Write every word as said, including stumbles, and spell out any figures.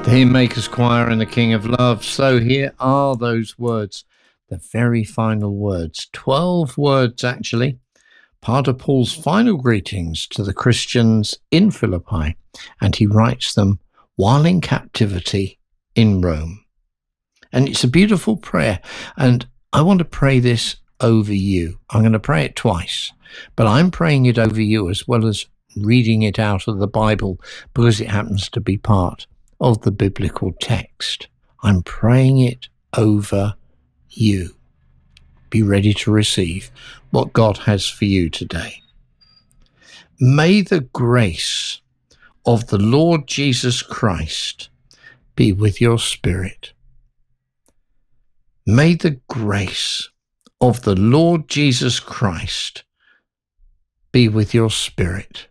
The Hymn Makers Choir and the King of Love. So here are those words, the very final words, twelve words actually, part of Paul's final greetings to the Christians in Philippi, and he writes them while in captivity in Rome. And it's a beautiful prayer, and I want to pray this over you. I'm going to pray it twice, but I'm praying it over you as well as reading it out of the Bible because it happens to be part of the biblical text. I'm praying it over you. Be ready to receive what God has for you today. May the grace of the Lord Jesus Christ be with your spirit. May the grace of the Lord Jesus Christ be with your spirit.